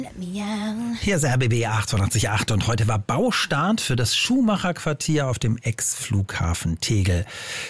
Hier ist RBB 888 und heute war Baustart für das Schuhmacherquartier auf dem Ex-Flughafen Tegel.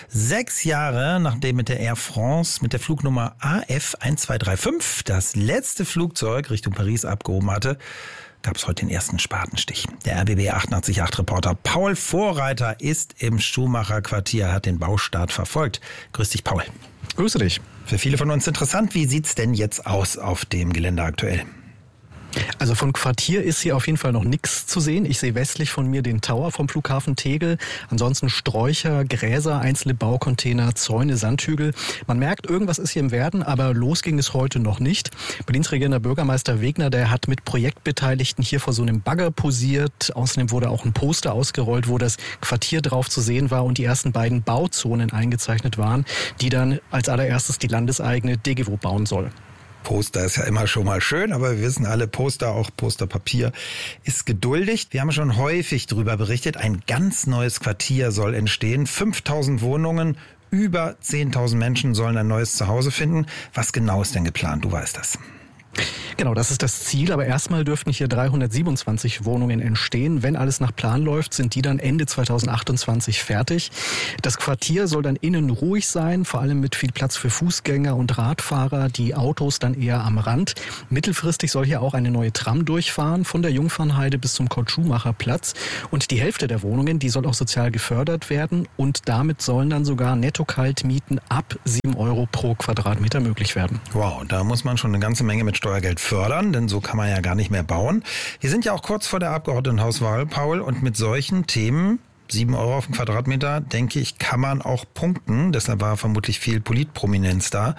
6 Jahre nachdem mit der Air France mit der Flugnummer AF 1235 das letzte Flugzeug Richtung Paris abgehoben hatte, gab es heute den ersten Spatenstich. Der RBB 888-Reporter Paul Vorreiter ist im Schuhmacherquartier, hat den Baustart verfolgt. Grüß dich, Paul. Grüße dich. Für viele von uns interessant, wie sieht's denn jetzt aus auf dem Gelände aktuell? Also von Quartier ist hier auf jeden Fall noch nichts zu sehen. Ich sehe westlich von mir den Tower vom Flughafen Tegel. Ansonsten Sträucher, Gräser, einzelne Baucontainer, Zäune, Sandhügel. Man merkt, irgendwas ist hier im Werden, aber los ging es heute noch nicht. Berlins-regierender Bürgermeister Wegner, der hat mit Projektbeteiligten hier vor so einem Bagger posiert. Außerdem wurde auch ein Poster ausgerollt, wo das Quartier drauf zu sehen war und die ersten beiden Bauzonen eingezeichnet waren, die dann als allererstes die landeseigene DGWO bauen soll. Poster ist ja immer schon mal schön, aber wir wissen alle, Poster, auch Posterpapier, ist geduldig. Wir haben schon häufig darüber berichtet, ein ganz neues Quartier soll entstehen. 5000 Wohnungen, über 10.000 Menschen sollen ein neues Zuhause finden. Was genau ist denn geplant? Du weißt das. Genau, das ist das Ziel, aber erstmal dürften hier 327 Wohnungen entstehen. Wenn alles nach Plan läuft, sind die dann Ende 2028 fertig. Das Quartier soll dann innen ruhig sein, vor allem mit viel Platz für Fußgänger und Radfahrer, die Autos dann eher am Rand. Mittelfristig soll hier auch eine neue Tram durchfahren, von der Jungfernheide bis zum Kurt-Schumacher-Platz. Und die Hälfte der Wohnungen, die soll auch sozial gefördert werden und damit sollen dann sogar Netto-Kaltmieten ab 7 Euro pro Quadratmeter möglich werden. Wow, da muss man schon eine ganze Menge mit Steuergeld fördern, denn so kann man ja gar nicht mehr bauen. Wir sind ja auch kurz vor der Abgeordnetenhauswahl, Paul, und mit solchen Themen, 7 Euro auf den Quadratmeter, denke ich, kann man auch punkten. Deshalb war vermutlich viel Politprominenz da.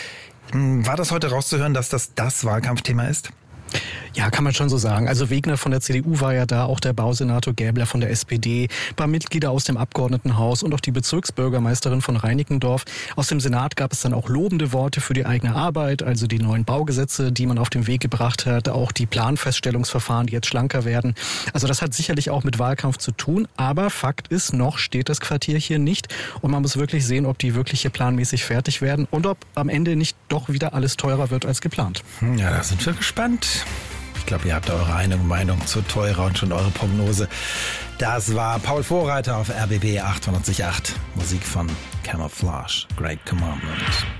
War das heute rauszuhören, dass das Wahlkampfthema ist? Ja, kann man schon so sagen. Also Wegner von der CDU war ja da, auch der Bausenator Gäbler von der SPD, ein paar Mitglieder aus dem Abgeordnetenhaus und auch die Bezirksbürgermeisterin von Reinickendorf. Aus dem Senat gab es dann auch lobende Worte für die eigene Arbeit, also die neuen Baugesetze, die man auf den Weg gebracht hat, auch die Planfeststellungsverfahren, die jetzt schlanker werden. Also das hat sicherlich auch mit Wahlkampf zu tun, aber Fakt ist, noch steht das Quartier hier nicht und man muss wirklich sehen, ob die wirklich hier planmäßig fertig werden und ob am Ende nicht doch wieder alles teurer wird als geplant. Ja, da sind wir gespannt. Ich glaube, ihr habt eure eigene Meinung zu teurer und schon eure Prognose. Das war Paul Vorreiter auf RBB 888. Musik von Camouflage, Great Commandment.